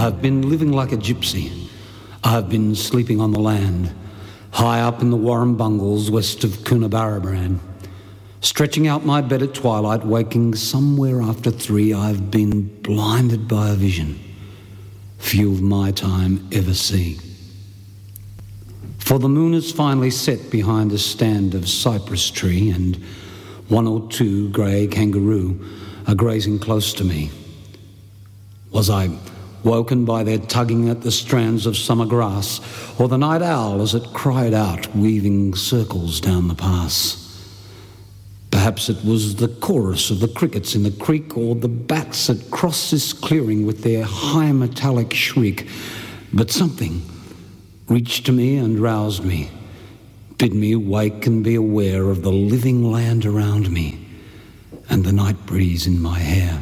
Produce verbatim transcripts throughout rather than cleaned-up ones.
I've been living like a gypsy. I've been sleeping on the land, high up in the Warrumbungles west of Coonabarabran. Stretching out my bed at twilight, waking somewhere after three, I've been blinded by a vision few of my time ever see. For the moon is finally set behind a stand of cypress tree, and one or two grey kangaroo are grazing close to me. Was I woken by their tugging at the strands of summer grass, or the night owl as it cried out, weaving circles down the pass? Perhaps it was the chorus of the crickets in the creek, or the bats that crossed this clearing with their high metallic shriek, but something reached to me and roused me, bid me wake and be aware of the living land around me and the night breeze in my hair.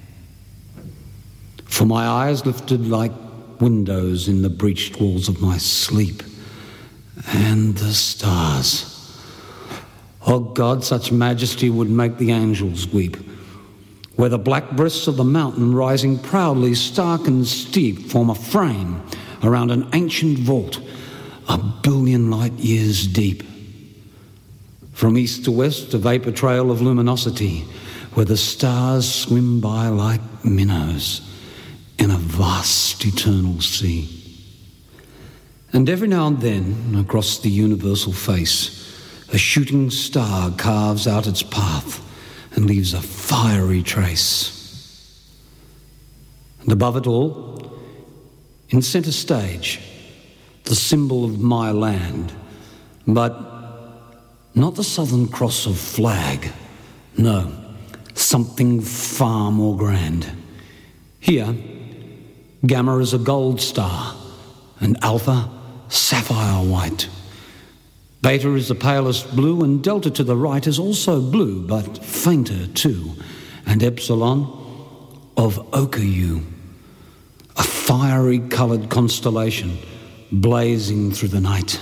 For my eyes lifted like windows in the breached walls of my sleep, and the stars. Oh God, such majesty would make the angels weep, where the black breasts of the mountain, rising proudly stark and steep, form a frame around an ancient vault a billion light years deep. From east to west, a vapour trail of luminosity, where the stars swim by like minnows in a vast eternal sea. And every now and then, across the universal face, a shooting star carves out its path and leaves a fiery trace. And above it all, in centre stage, the symbol of my land, but not the Southern Cross of flag, no, something far more grand. Here, Gamma is a gold star, and Alpha, sapphire white. Beta is the palest blue, and Delta to the right is also blue, but fainter too, and Epsilon of ochre hue, a fiery coloured constellation blazing through the night.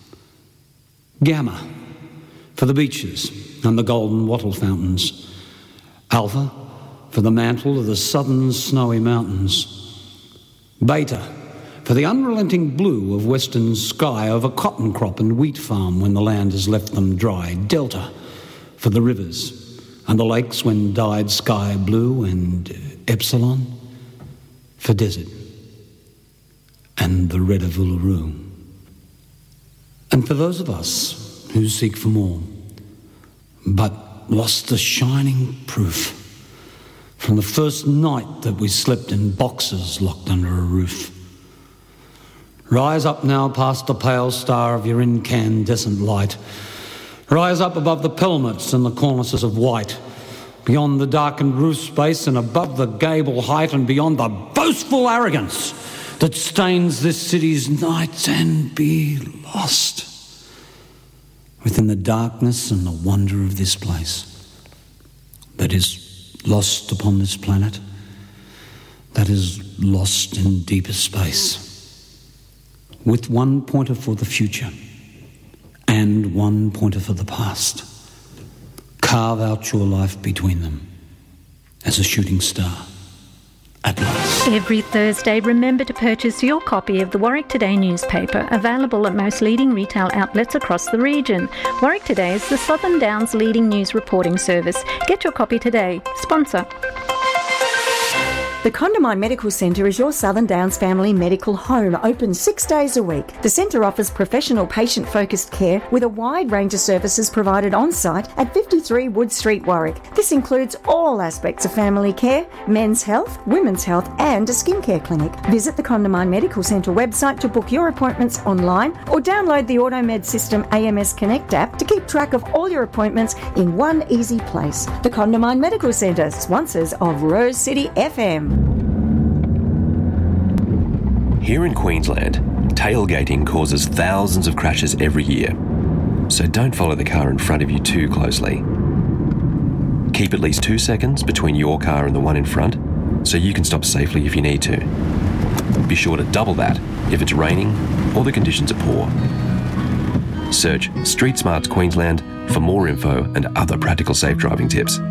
Gamma for the beaches and the golden wattle fountains. Alpha for the mantle of the southern snowy mountains. Beta for the unrelenting blue of western sky over cotton crop and wheat farm when the land has left them dry. Delta for the rivers and the lakes when dyed sky blue, and Epsilon for desert and the red of Uluru. And for those of us who seek for more, but lost the shining proof from the first night that we slept in boxes locked under a roof. Rise up now past the pale star of your incandescent light. Rise up above the pelmets and the cornices of white, beyond the darkened roof space and above the gable height, and beyond the boastful arrogance that stains this city's nights, and be lost within the darkness and the wonder of this place that is lost upon this planet, that is lost in deeper space, with one pointer for the future and one pointer for the past. Carve out your life between them as a shooting star at last. Every Thursday, remember to purchase your copy of the Warwick Today newspaper, available at most leading retail outlets across the region. Warwick Today is the Southern Downs' leading news reporting service. Get your copy today. Sponsor. The Condamine Medical Centre is your Southern Downs family medical home, open six days a week. The centre offers professional patient-focused care with a wide range of services provided on-site at fifty-three Wood Street, Warwick. This includes all aspects of family care, men's health, women's health and a skincare clinic. Visit the Condamine Medical Centre website to book your appointments online, or download the AutoMed System A M S Connect app to keep track of all your appointments in one easy place. The Condamine Medical Centre, sponsors of Rose City F M. Here in Queensland, tailgating causes thousands of crashes every year. So don't follow the car in front of you too closely. Keep at least two seconds between your car and the one in front so you can stop safely if you need to. Be sure to double that if it's raining or the conditions are poor. Search Street Smarts Queensland for more info and other practical safe driving tips.